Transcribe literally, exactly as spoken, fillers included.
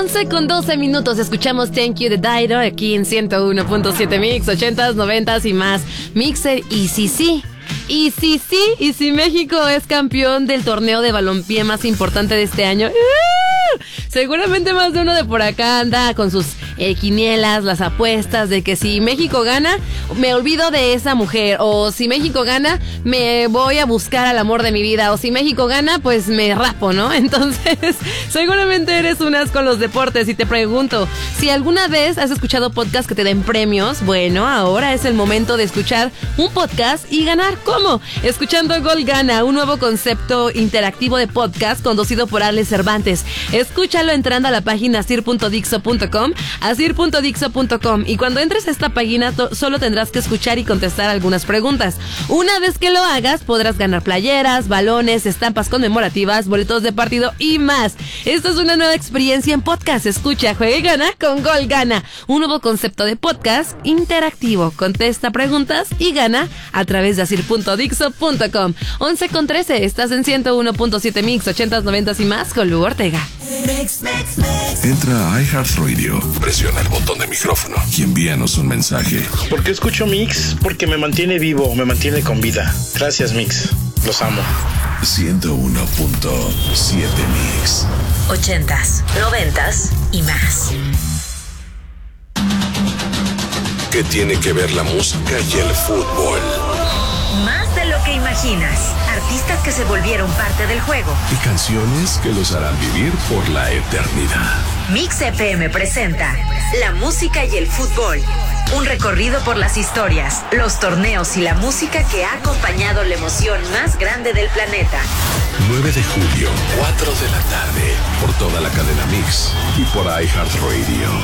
once con doce minutos, escuchamos Thank You de Dido aquí en ciento uno punto siete Mix, ochentas, noventas y más. Mixer y sí, sí. Y sí, sí, y si México es campeón del torneo de balompié más importante de este año, ¡uh! Seguramente más de uno de por acá anda con sus eh, quinielas, las apuestas de que si México gana, me olvido de esa mujer, o si México gana, me voy a buscar al amor de mi vida, o si México gana, pues me rapo, ¿no? Entonces, seguramente eres unas con los deportes y te pregunto, si alguna vez has escuchado podcasts que te den premios, bueno, ahora es el momento de escuchar un podcast y ganar. ¿Cómo? Escuchando Gol Gana, un nuevo concepto interactivo de podcast conducido por Alex Cervantes. Escúchalo entrando a la página asir punto dixo punto com, asir punto dixo punto com, y cuando entres a esta página to- solo tendrás que escuchar y contestar algunas preguntas. Una vez que lo hagas, podrás ganar playeras, balones, estampas conmemorativas, boletos de partido y más. Esto es una nueva experiencia en podcast. Escucha, juega y gana con Gol Gana, un nuevo concepto de podcast interactivo. Contesta preguntas y gana a través de asir punto dixo punto com. once con trece, estás en ciento uno punto siete Mix, ochentas, noventas y más con Lu Ortega. Mix, mix, mix. Entra a iHeartRadio, presiona el botón de micrófono y envíanos un mensaje. ¿Por qué escucho Mix? Porque me mantiene vivo, me mantiene con vida. Gracias, Mix. Los amo. ciento uno punto siete Mix. Ochentas, noventas y más. ¿Qué tiene que ver la música y el fútbol? Más de lo que imaginas. Artistas que se volvieron parte del juego. Y canciones que los harán vivir por la eternidad. Mix F M presenta La música y el fútbol. Un recorrido por las historias, los torneos y la música que ha acompañado la emoción más grande del planeta. nueve de julio, cuatro de la tarde, por toda la cadena Mix y por iHeartRadio.